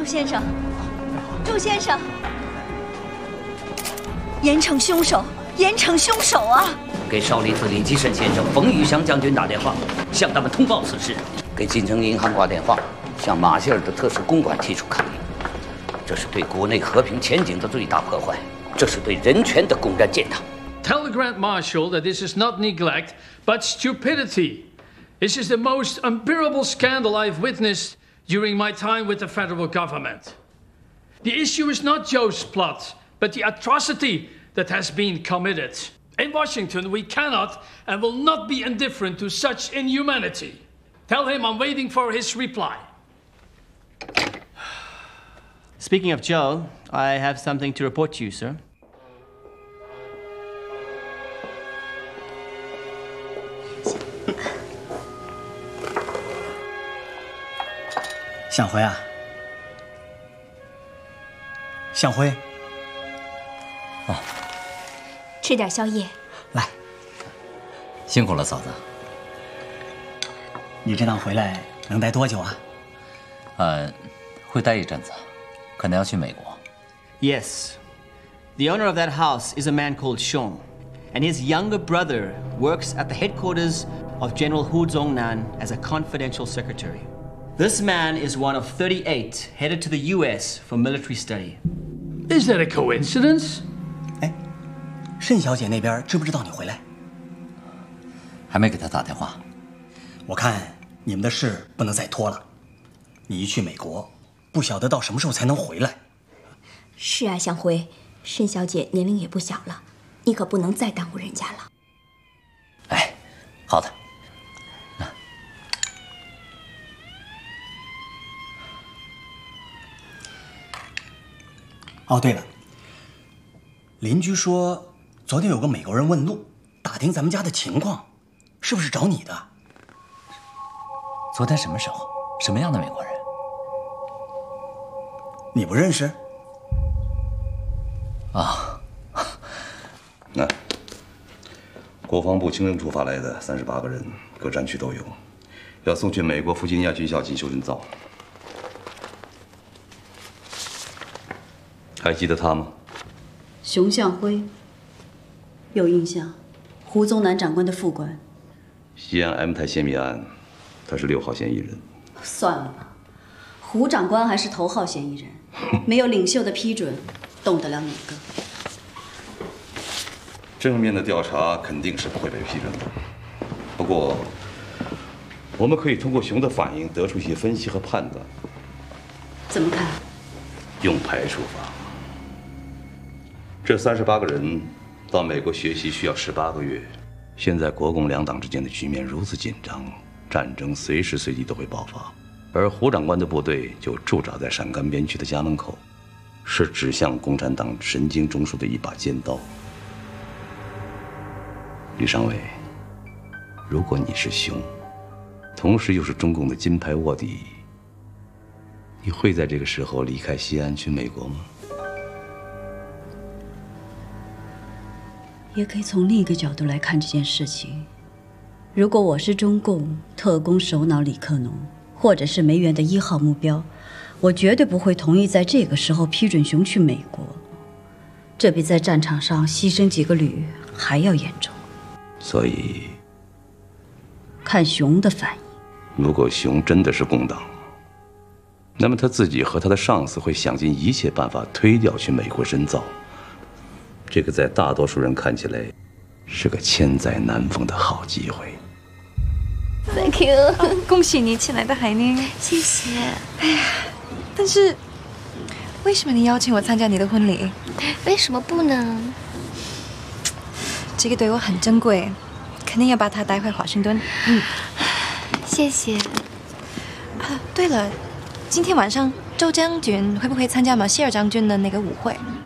先生，祝先生，严惩凶手，严惩凶手啊！ 给少林寺李济深先生、冯玉祥将军打电话，向他们通报此事。给金城银行挂电话，向马歇尔的特使公馆提出抗议。这是对国内和平前景的最大破坏，这是对人权的公然践踏。 Tell the Grand Marshal that this is not neglect, but stupidity. This is the most unbearable scandal I've witnessed during my time with the federal government. The issue is not Joe's plot, but the atrocity that has been committed. In Washington, we cannot and will not be indifferent to such inhumanity. Tell him I'm waiting for his reply. Speaking of Joe, I have something to report to you, sir. 向辉啊，向辉， 吃点宵夜。 来， 辛苦了，嫂子。 你这趟回来能待多久啊？ 会待一阵子，可能要去美国。 Yes. The owner of that house is a man called Xiong, and his younger brother works at the headquarters of General Hu Zongnan as a confidential secretary. This man is one of 38 headed to the U.S. for military study. Is that a coincidence? 哎，慎小姐那边知不知道你回来？ 还没给他打电话。 我看你们的事不能再拖了。你一去美国，不晓得到什么时候才能回来。 是啊，向辉，慎小姐年龄也不小了，你可不能再耽误人家了。 哎，好的。 哦，对了，邻居说昨天有个美国人问路，打听咱们家的情况，是不是找你的？ 昨天什么时候？什么样的美国人？ 你不认识？ 啊， 那国防部清征处发来的38个人，各战区都有，要送去美国弗吉尼亚军校进修深造。还记得他吗？ 熊向辉，有印象。胡宗南长官的副官。 西安 M 台泄密案，他是6号嫌疑人。 算了吧，胡长官还是头号嫌疑人，没有领袖的批准，动得了哪个？ 正面的调查肯定是不会被批准的。不过，我们可以通过熊的反应得出一些分析和判断。 怎么看？ 用排除法。这38个人到美国学习需要18个月，现在国共两党之间的局面如此紧张，战争随时随地都会爆发，而胡长官的部队就驻扎在陕甘边区的家门口，是指向共产党神经中枢的一把尖刀。李尚伟，如果你是熊，同时又是中共的金牌卧底，你会在这个时候离开西安去美国吗？ 也可以从另一个角度来看这件事情。如果我是中共特工首脑李克农，或者是梅园的1号目标，我绝对不会同意在这个时候批准熊去美国。这比在战场上牺牲几个旅还要严重。 所以， 看熊的反应。 如果熊真的是共党，那么他自己和他的上司会想尽一切办法推掉去美国深造。这个在大多数人看起来是个千载难逢的好机会。 Thank you， 恭喜你请来的海宁。 谢谢。 哎呀，但是为什么你邀请我参加你的婚礼？ 为什么不呢？ 这个对我很珍贵，肯定要把它带回华盛顿。 谢谢。 啊，对了，今天晚上周将军会不会参加马歇尔将军的那个舞会？